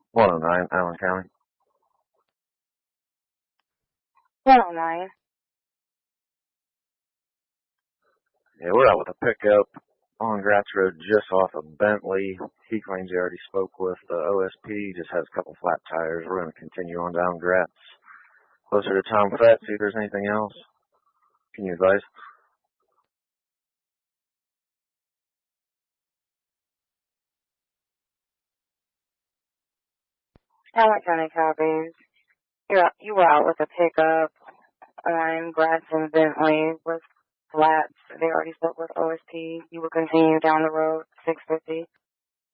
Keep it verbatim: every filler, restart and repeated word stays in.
one oh nine, Allen County. one oh nine. Yeah, we're out with a pickup on Gratz Road just off of Bentley. He claims he already spoke with the O S P, just has a couple flat tires. We're going to continue on down Gratz. Closer to Tom Fett, see if there's anything else. Can you advise? Allen County copies. You're out, you were out with a pickup on Gratz and Bentley with flats. They already spoke with O S P. You would continue down the road, six fifty.